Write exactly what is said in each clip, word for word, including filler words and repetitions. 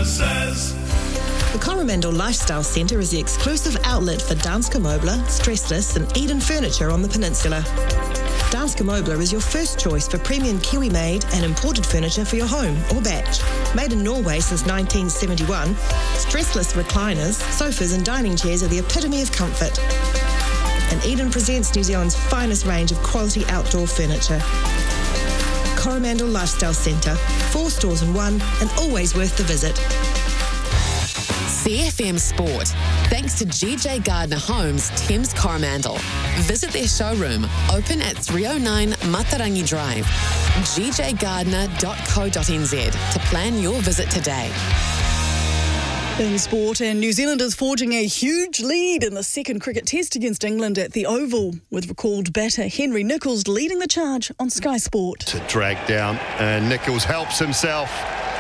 says. The Coromandel Lifestyle Centre is the exclusive outlet for Danske Møbler, Stressless and Eden Furniture on the peninsula. Danske Møbler is your first choice for premium Kiwi-made and imported furniture for your home or batch. Made in Norway since nineteen seventy-one, stressless recliners, sofas and dining chairs are the epitome of comfort. And Eden presents New Zealand's finest range of quality outdoor furniture. Coromandel Lifestyle Centre, four stores in one and always worth the visit. C F M Sport, thanks to G J Gardner Homes, Thames Coromandel. Visit their showroom, open at three oh nine Matarangi Drive, g j gardner dot co dot n z to plan your visit today. In sport, and New Zealanders forging a huge lead in the second cricket test against England at the Oval, with recalled batter Henry Nicholls leading the charge on Sky Sport. To drag down, and Nicholls helps himself.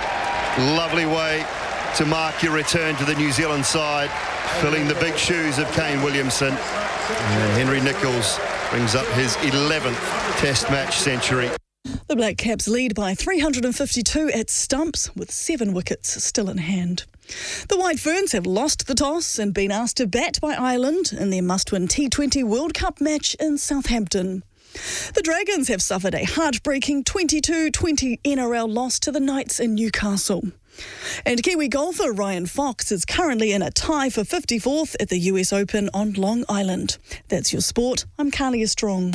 Lovely way to mark your return to the New Zealand side, filling the big shoes of Kane Williamson. And Henry Nicholls brings up his eleventh test match century. The Black Caps lead by three hundred fifty-two at stumps, with seven wickets still in hand. The White Ferns have lost the toss and been asked to bat by Ireland in their must-win T twenty World Cup match in Southampton. The Dragons have suffered a heartbreaking twenty-two twenty N R L loss to the Knights in Newcastle. And Kiwi golfer Ryan Fox is currently in a tie for fifty-fourth at the U S Open on Long Island. That's your sport. I'm Carlia Strong.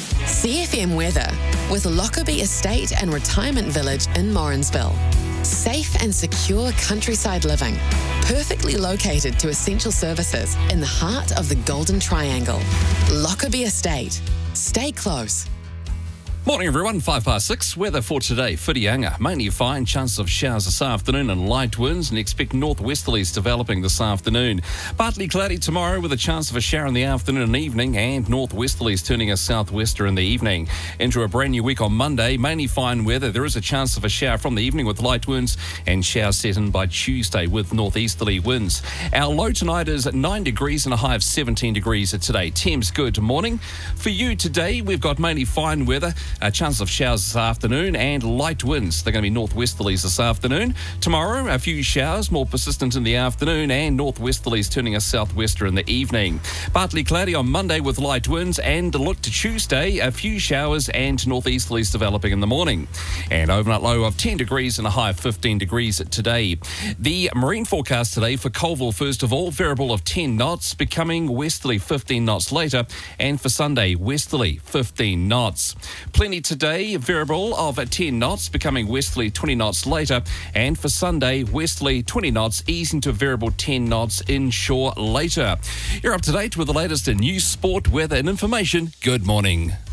C F M weather with Lockerbie Estate and Retirement Village in Morrinsville. Safe and secure countryside living, perfectly located to essential services in the heart of the Golden Triangle. Lockerbie Estate. Stay close. Morning everyone, five past six. Weather for today, Whitianga. Mainly fine, chances of showers this afternoon and light winds, and expect northwesterlies developing this afternoon. Partly cloudy tomorrow with a chance of a shower in the afternoon and evening, and northwesterlies turning a southwester in the evening. Into a brand new week on Monday, mainly fine weather. There is a chance of a shower from the evening with light winds, and showers set in by Tuesday with northeasterly winds. Our low tonight is nine degrees and a high of seventeen degrees today. Thames, good morning. For you today, we've got mainly fine weather. A chance of showers this afternoon and light winds. They're going to be northwesterlies this afternoon. Tomorrow, a few showers, more persistent in the afternoon, and northwesterlies turning a southwester in the evening. Partly cloudy on Monday with light winds, and a look to Tuesday, a few showers and northeasterlies developing in the morning. And overnight low of ten degrees and a high of fifteen degrees today. The marine forecast today for Colville, first of all, variable of ten knots, becoming westerly fifteen knots later, and for Sunday, westerly fifteen knots. Plenty today, variable of ten knots, becoming westerly twenty knots later, and for Sunday, westerly twenty knots, easing to variable ten knots inshore later. You're up to date with the latest in news, sport, weather and information. Good morning.